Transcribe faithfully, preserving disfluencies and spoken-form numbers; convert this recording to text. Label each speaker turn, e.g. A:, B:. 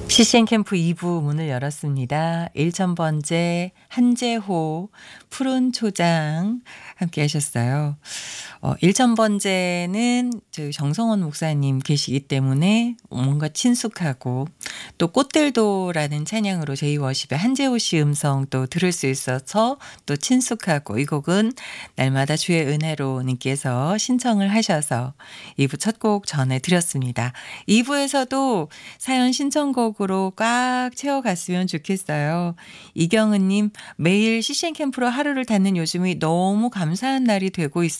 A: 씨씨엔 캠프 이 부 문을 열었습니다. 천 번째 한재호 푸른 초장 함께 하셨어요. 어 천 번째는 저희 정성원 목사님 계시기 때문에 뭔가 친숙하고 또 꽃들도라는 찬양으로 제이워십의 한재호 씨 음성 또 들을 수 있어서 또 친숙하고 이 곡은 날마다 주의 은혜로 님께서 신청을 하셔서 이 부 첫 곡 전해 드렸습니다. 이 부에서도 사연 신청곡으로 꽉 채워갔으면 좋겠어요. 이경은 님 매일 씨씨엔 캠프로 하루를 닫는 요즘이 너무 감사한 날이 되고